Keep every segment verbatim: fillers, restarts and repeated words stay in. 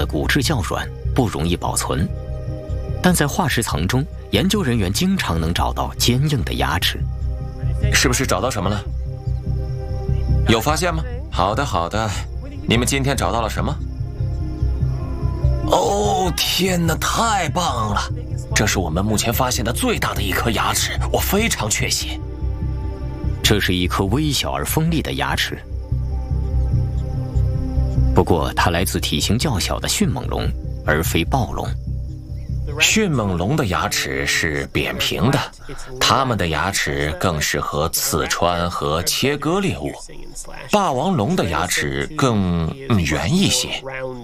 骨质较软，不容易保存。但在化石层中，研究人员经常能找到坚硬的牙齿。 是不是找到什么了？有发现吗？好的，好的。你们今天找到了什么？哦，天哪，太棒了！这是我们目前发现的最大的一颗牙齿，我非常确信。 这是一颗微小而锋利的牙齿，不过它来自体型较小的迅猛龙，而非暴龙。 迅猛龙的牙齿是扁平的，它们的牙齿更适合刺穿和切割猎物。霸王龙的牙齿更圆一些。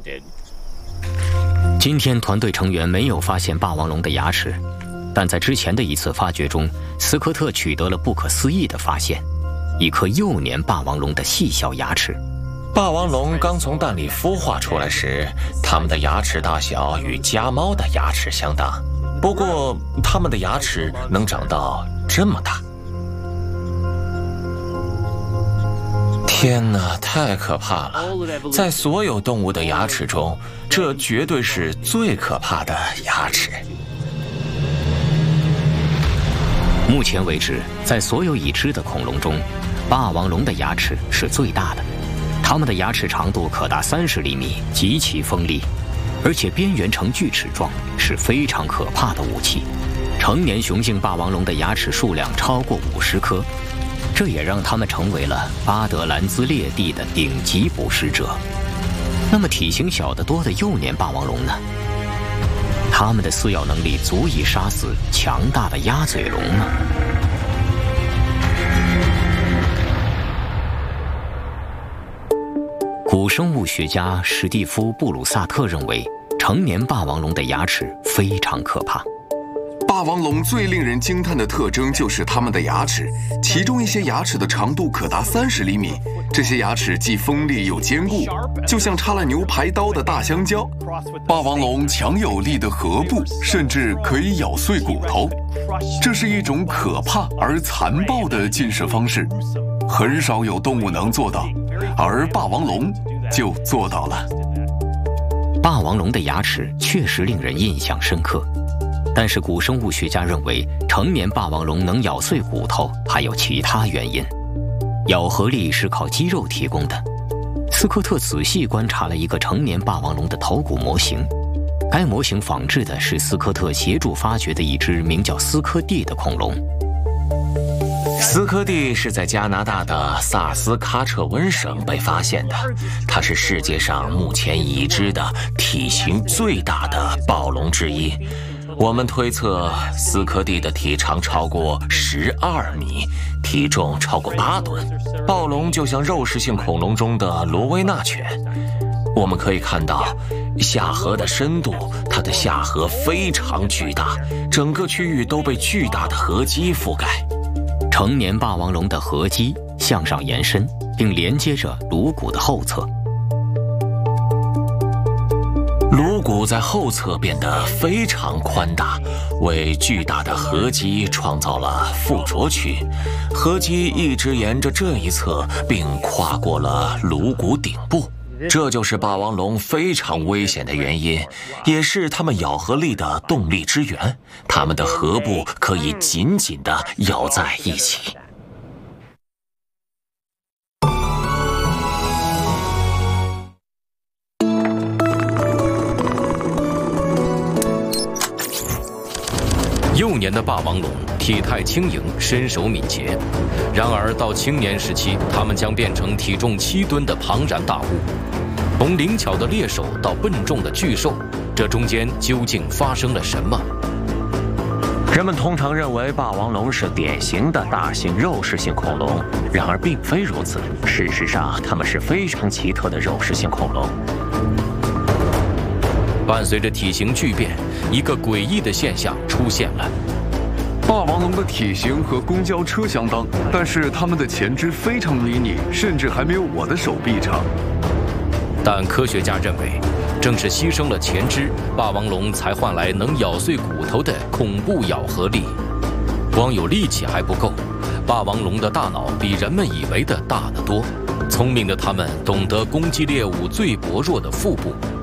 今天团队成员没有发现霸王龙的牙齿，但在之前的一次发掘中，斯科特取得了不可思议的发现：一颗幼年霸王龙的细小牙齿。 霸王龙刚从蛋里孵化出来时，它们的牙齿大小与家猫的牙齿相当，不过它们的牙齿能长到这么大。天哪，太可怕了！在所有动物的牙齿中，这绝对是最可怕的牙齿。 目前为止，在所有已知的恐龙中，霸王龙的牙齿是最大的。它们的牙齿长度可达三十厘米，极其锋利，而且边缘呈锯齿状，是非常可怕的武器。成年雄性霸王龙的牙齿数量超过五十颗，这也让它们成为了巴德兰兹猎地的顶级捕食者。那么体型小得多的幼年霸王龙呢？它们的撕咬能力足以杀死强大的鸭嘴龙吗？古生物学家史蒂夫·布鲁萨特认为，成年霸王龙的牙齿非常可怕。 霸王龙最令人惊叹的特征就是它们的牙齿，其中一些牙齿的长度可达三十厘米。这些牙齿既锋利又坚固，就像插了牛排刀的大香蕉。霸王龙强有力的颌部甚至可以咬碎骨头，这是一种可怕而残暴的进食方式，很少有动物能做到。而霸王龙就做到了。 霸王龙的牙齿确实令人印象深刻，但是古生物学家认为，成年霸王龙能咬碎骨头还有其他原因。咬合力是靠肌肉提供的。斯科特仔细观察了一个成年霸王龙的头骨模型，该模型仿制的是斯科特协助发掘的一只名叫斯科蒂的恐龙。 斯科蒂是在加拿大的萨斯喀彻温省被发现的，它是世界上目前已知的体型最大的暴龙之一。我们推测斯科蒂的体长超过十二米，体重超过八吨。暴龙就像肉食性恐龙中的罗威纳犬。我们可以看到下颌的深度，它的下颌非常巨大，整个区域都被巨大的颌肌覆盖。 成年霸王龙的颌肌向上延伸，并连接着颅骨的后侧。 颅骨在后侧变得非常宽大，为巨大的颌肌创造了附着区。颌肌一直沿着这一侧，并跨过了颅骨顶部。这就是霸王龙非常危险的原因，也是它们咬合力的动力之源。它们的颌部可以紧紧地咬在一起。 幼年的霸王龙体态轻盈，身手敏捷，然而到青年时期，它们将变成体重七吨的庞然大物。从灵巧的猎手到笨重的巨兽，这中间究竟发生了什么？ 人们通常认为霸王龙是典型的大型肉食性恐龙，然而并非如此。事实上，它们是非常奇特的肉食性恐龙。 伴随着体型巨变，一个诡异的现象出现了。 霸王龙的体型和公交车相当，但是它们的前肢非常迷你，甚至还没有我的手臂长。 但科学家认为，正是牺牲了前肢，霸王龙才换来能咬碎骨头的恐怖咬合力。光有力气还不够，霸王龙的大脑比人们以为的大得多。聪明的它们懂得攻击猎物最薄弱的腹部，